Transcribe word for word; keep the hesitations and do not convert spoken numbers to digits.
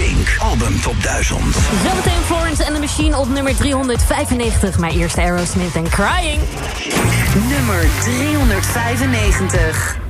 Kink Album Top duizend. Zometeen Florence and the Machine op nummer driehonderdvijfennegentig. Maar eerst Aerosmith en Crying. Nummer driehonderdvijfennegentig.